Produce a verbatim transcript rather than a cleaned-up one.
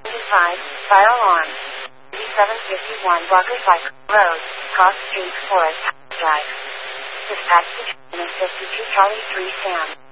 five, fire alarm. seven fifty-one Walker Cycle Road, Cross Street, Forest Drive. Dispatch to fifty-two Charlie three Sam.